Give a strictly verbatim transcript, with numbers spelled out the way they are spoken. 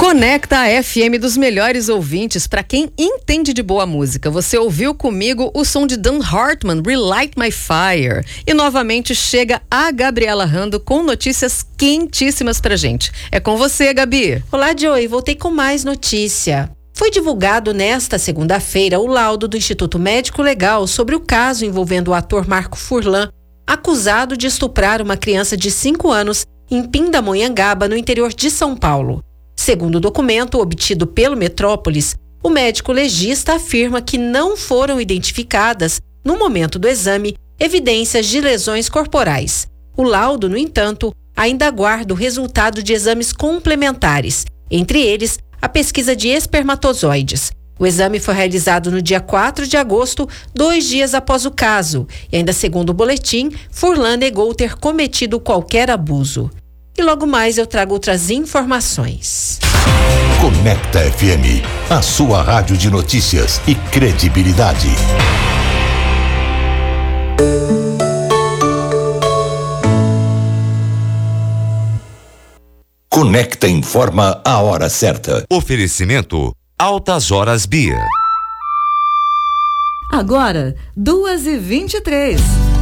Conecta a F M dos melhores ouvintes para quem entende de boa música. Você ouviu comigo o som de Dan Hartman, Relight My Fire. E novamente chega a Gabriela Rando com notícias quentíssimas pra gente. É com você, Gabi. Olá, Joey. Voltei com mais notícia. Foi divulgado nesta segunda-feira o laudo do Instituto Médico Legal sobre o caso envolvendo o ator Marco Furlan, acusado de estuprar uma criança de cinco anos em Pindamonhangaba, no interior de São Paulo. Segundo o documento obtido pelo Metrópolis, o médico legista afirma que não foram identificadas, no momento do exame, evidências de lesões corporais. O laudo, no entanto, ainda aguarda o resultado de exames complementares, entre eles a pesquisa de espermatozoides. O exame foi realizado no dia quatro de agosto, dois dias após o caso, e ainda segundo o boletim, Furlan negou ter cometido qualquer abuso. E logo mais eu trago outras informações. Conecta F M, a sua rádio de notícias e credibilidade. Conecta informa a hora certa. Oferecimento Altas Horas Bia. Agora, duas e vinte e três.